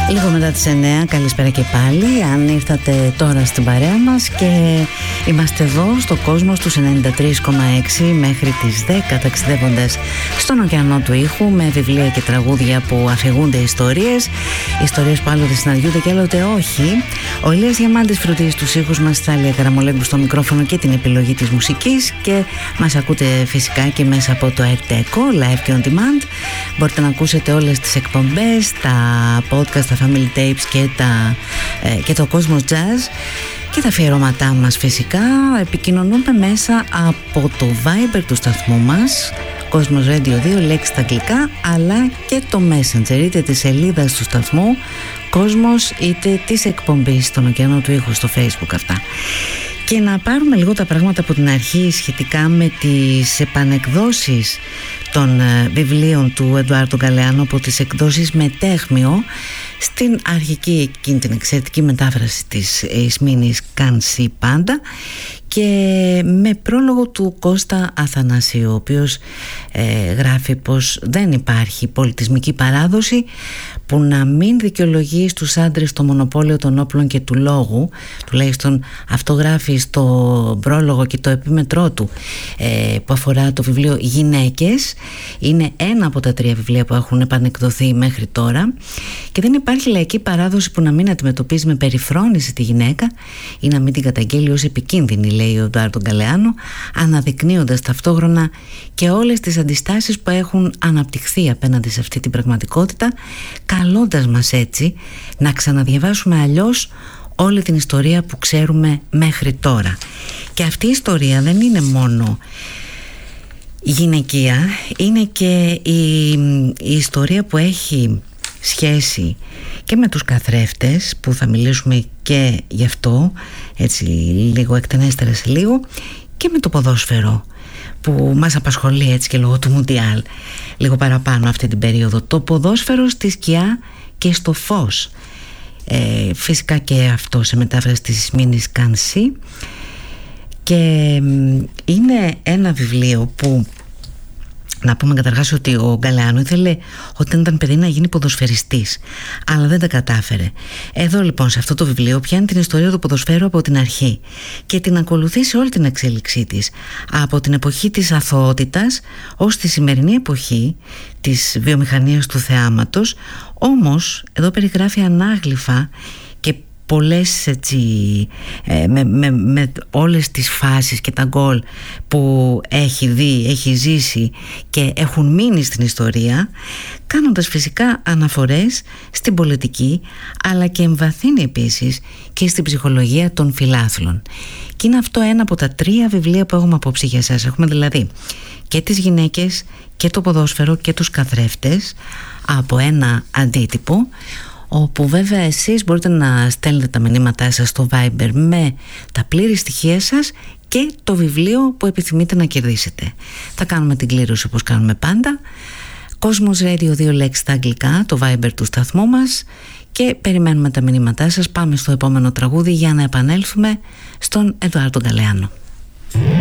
Λίγο μετά τις 9, καλησπέρα και πάλι. Αν ήρθατε τώρα στην παρέα μας, και είμαστε εδώ στο κόσμο στους 93,6 μέχρι τις 10, ταξιδεύοντας στον ωκεανό του ήχου με βιβλία και τραγούδια που αφηγούνται ιστορίες που άλλοτε συναντιούνται και άλλοτε όχι. Ο Ηλίας Διαμάντης φροντίζει τους ήχους μας, Θάλια Καραμολέγκου στο μικρόφωνο και την επιλογή της μουσικής, και μας ακούτε φυσικά και μέσα από το ERTECO, live και on demand. Μπορείτε να ακούσετε όλες τις εκπομπές, τα podcast, τα family tapes και το Cosmos Jazz και τα αφιερώματά μας φυσικά. Επικοινωνούμε μέσα από το Viber του σταθμού μας, Cosmos Radio 2, λέξη στα αγγλικά, αλλά και το Messenger, είτε της σελίδας του σταθμού Cosmos είτε της εκπομπής στον ωκεανό του ήχου στο Facebook αυτά. Και να πάρουμε λίγο τα πράγματα από την αρχή σχετικά με τις επανεκδόσεις των βιβλίων του Εντουάρντο Γκαλεάνο από τις εκδόσεις Μετέχμιο στην αρχική εκείνη την εξαιρετική μετάφραση της Ισμήνης Κάνση Πάντα, και με πρόλογο του Κώστα Αθανασίου, ο οποίος γράφει πως δεν υπάρχει πολιτισμική παράδοση που να μην δικαιολογεί στους άντρες το μονοπόλιο των όπλων και του λόγου. Τουλάχιστον αυτό γράφει στο πρόλογο και το επίμετρό του που αφορά το βιβλίο Γυναίκες. Είναι ένα από τα 3 βιβλία που έχουν επανεκδοθεί μέχρι τώρα, και δεν υπάρχει λαϊκή παράδοση που να μην αντιμετωπίζει με περιφρόνηση τη γυναίκα ή να μην την καταγγέλει ως επικίνδυνη, λέει ο Εντουάρντο Γκαλεάνο, αναδεικνύοντας ταυτόχρονα και όλες τις αντιστάσεις που έχουν αναπτυχθεί απέναντι σε αυτή την πραγματικότητα, καλώντας μας έτσι να ξαναδιαβάσουμε αλλιώς όλη την ιστορία που ξέρουμε μέχρι τώρα. Και αυτή η ιστορία δεν είναι μόνο γυναικεία, είναι και η ιστορία που έχει σχέση και με τους καθρέφτες, που θα μιλήσουμε και γι' αυτό έτσι λίγο εκτενέστερα σε λίγο, και με το ποδόσφαιρο που μας απασχολεί έτσι και λόγω του Μουντιάλ λίγο παραπάνω αυτή την περίοδο. Το ποδόσφαιρο στη σκιά και στο φως, φυσικά και αυτό σε μετάφραση της Ισμήνης Κάνση, και είναι ένα βιβλίο που, να πούμε καταρχάς ότι ο Γκαλεάνο ήθελε όταν ήταν παιδί να γίνει ποδοσφαιριστής, αλλά δεν τα κατάφερε. Εδώ λοιπόν σε αυτό το βιβλίο πιάνει την ιστορία του ποδοσφαίρου από την αρχή και την ακολουθεί σε όλη την εξέλιξή της, από την εποχή της αθωότητας ως τη σημερινή εποχή της βιομηχανίας του θεάματος. Όμως εδώ περιγράφει ανάγλυφα και πολλές έτσι, με όλες τις φάσεις και τα γκολ που έχει δει, έχει ζήσει και έχουν μείνει στην ιστορία, κάνοντας φυσικά αναφορές στην πολιτική, αλλά και εμβαθύνει επίσης και στην ψυχολογία των φιλάθλων. Και είναι αυτό ένα από τα 3 βιβλία που έχουμε απόψε για εσάς. Έχουμε δηλαδή και τις γυναίκες και το ποδόσφαιρο και τους καθρέφτες από ένα αντίτυπο, όπου βέβαια εσείς μπορείτε να στέλνετε τα μηνύματά σας στο Viber με τα πλήρη στοιχεία σας και το βιβλίο που επιθυμείτε να κερδίσετε. Θα κάνουμε την κλήρωση όπως κάνουμε πάντα. Cosmos Radio 2, λέξη στα αγγλικά, το Viber του σταθμού μας, και περιμένουμε τα μηνύματά σας. Πάμε στο επόμενο τραγούδι για να επανέλθουμε στον Εντουάρντο Γκαλεάνο.